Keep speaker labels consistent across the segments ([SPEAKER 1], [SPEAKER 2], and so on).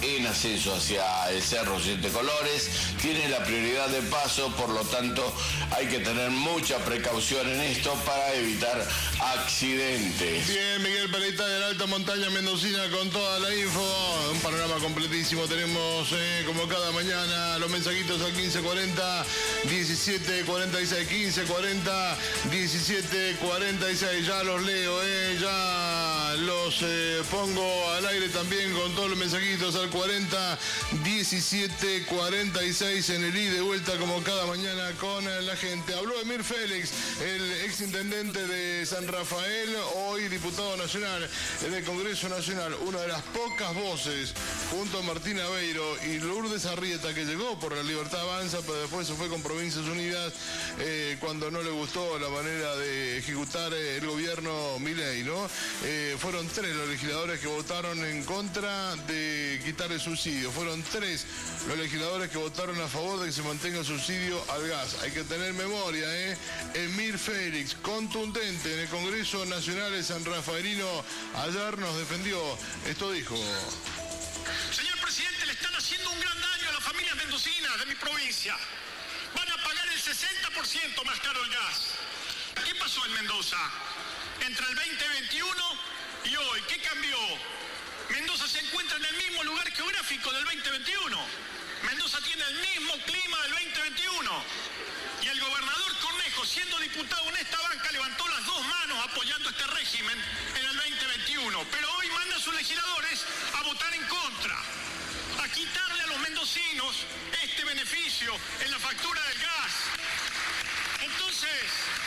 [SPEAKER 1] en ascenso hacia el Cerro Siete Colores, tiene la prioridad de paso, por lo tanto hay que tener mucha precaución en esto para evitar accidentes.
[SPEAKER 2] Bien, Miguel Perita de la alta montaña mendocina con toda la info, un panorama completísimo. Tenemos como cada mañana los mensajitos al 1540 1746, 1540 1746, ya los leo, ya los pongo al aire también con todos los mensajitos al 40 17 46 en el ida y de vuelta como cada mañana con la gente. Habló Emir Félix, el exintendente de San Rafael, hoy diputado nacional en el Congreso Nacional, una de las pocas voces junto a Martín Aveiro y Lourdes Arrieta, que llegó por La Libertad Avanza, pero después se fue con Provincias Unidas cuando no le gustó la manera de ejecutar el gobierno Milei, ¿no? Fueron 3 los legisladores que votaron en contra de quitar el subsidio. Fueron 3 los legisladores que votaron a favor de que se mantenga el subsidio al gas. Hay que tener memoria, Emir Félix, contundente en el Congreso Nacional de San Rafaelino, ayer nos defendió. Esto dijo.
[SPEAKER 3] Señor presidente, le están haciendo un gran daño a las familias mendocinas de mi provincia. Van a pagar el 60% más caro el gas. ¿Qué pasó en Mendoza? Entre el 2021 y hoy, ¿qué cambió? Mendoza se encuentra en el mismo lugar geográfico del 2021. Mendoza tiene el mismo clima del 2021. Y el gobernador Cornejo, siendo diputado en esta banca, levantó las 2 manos apoyando este régimen en el 2021. Pero hoy manda a sus legisladores a votar en contra, a quitarle a los mendocinos este beneficio en la factura del gas. Entonces,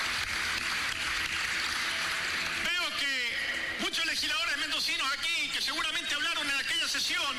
[SPEAKER 3] veo que muchos legisladores mendocinos aquí, que seguramente hablaron en aquella sesión,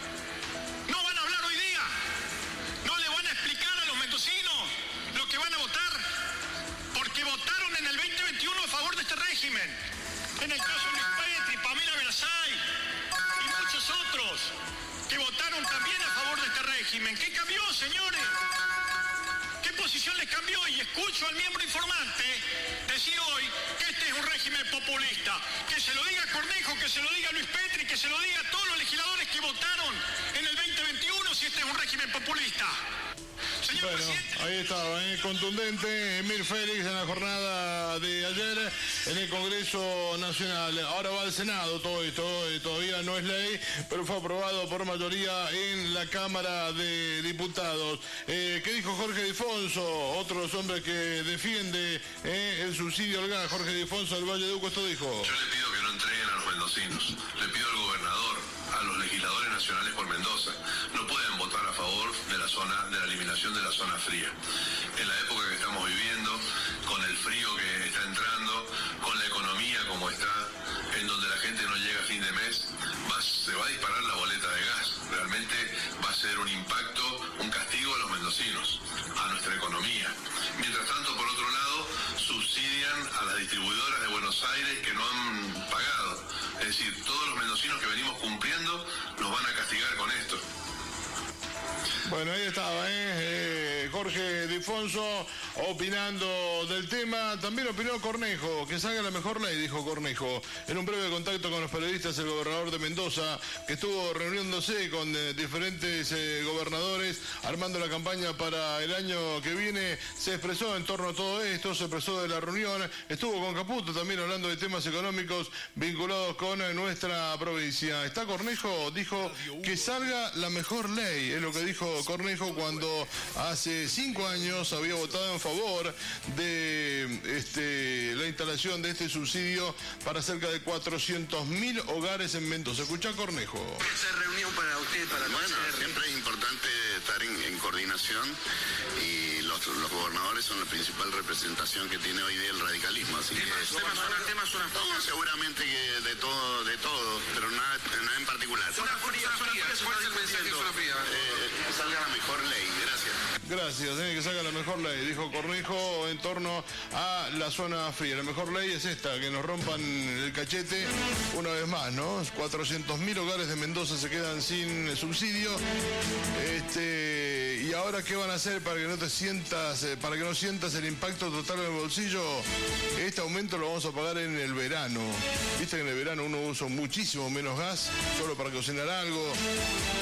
[SPEAKER 3] no van a hablar hoy día. No le van a explicar a los mendocinos lo que van a votar, porque votaron en el 2021 a favor de este régimen. En el caso de Luis Petri, Pamela Velasay y muchos otros que votaron también a favor de este régimen. ¿Qué cambió, señores? ¿Qué posición les cambió? Y escucho al miembro informante decir hoy que este es un régimen populista. Que se lo diga Cornejo, que se lo diga Luis Petri, que se lo diga a todos los legisladores que votaron en el 2021 si este es un régimen populista. Señor
[SPEAKER 2] bueno,
[SPEAKER 3] presidente.
[SPEAKER 2] Ahí estaba, contundente Emir Félix en la jornada de ayer en el Congreso Nacional. Ahora va al Senado todo esto, todavía no es ley, pero fue aprobado por mayoría en la Cámara de Diputados. ¿Qué dijo Jorge Difonso? Otro de los hombres que defiende el subsidio al gas. Jorge Difonso del Valle de Uco, esto dijo.
[SPEAKER 4] Yo le pido que no entreguen a los mendocinos, le pido al gobernador, a los legisladores nacionales por Mendoza, no pueden votar a favor de la eliminación de la zona fría. En la época que estamos viviendo, con el frío que está entrando, con la economía como está, en donde la gente no llega a fin de mes, se va a disparar la boleta de gas. Realmente va a ser un impacto, un castigo a los mendocinos, a nuestra economía. Mientras tanto, por otro lado, subsidian a las distribuidoras de Buenos Aires que no han pagado. Es decir, todos los mendocinos que venimos cumpliendo nos van a castigar con esto.
[SPEAKER 2] Bueno, ahí estaba, Jorge Difonso opinando del tema. También opinó Cornejo, que salga la mejor ley, dijo Cornejo. En un breve contacto con los periodistas, el gobernador de Mendoza, que estuvo reuniéndose con diferentes gobernadores, armando la campaña para el año que viene, se expresó en torno a todo esto, se expresó de la reunión, estuvo con Caputo también hablando de temas económicos vinculados con nuestra provincia. Está Cornejo, dijo que salga la mejor ley, es lo que dijo Cornejo cuando hace 5 años había votado en favor de la instalación de este subsidio para cerca de 400.000 hogares en Mendoza. Escuchá a Cornejo.
[SPEAKER 5] Esa reunión para usted, para
[SPEAKER 6] bueno, siempre es importante estar en coordinación y los gobernadores son la principal representación que tiene hoy día el radicalismo, así que
[SPEAKER 5] temas son
[SPEAKER 6] no, seguramente que de todo, pero nada en particular.
[SPEAKER 5] Zona fría, ¿cuál es el mensaje de zona fría?
[SPEAKER 6] Salga la mejor ley, gracias.
[SPEAKER 2] Gracias, que salga la mejor ley, dijo Cornejo en torno a la zona fría. La mejor ley es esta, que nos rompan el cachete una vez más, ¿no? 400.000 hogares de Mendoza se quedan sin subsidio. Y ahora, ¿qué van a hacer para que no te sientas, para que no sientas el impacto total en el bolsillo? Este aumento lo vamos a pagar en el verano. Viste que en el verano uno usa muchísimo menos gas, solo para cocinar algo.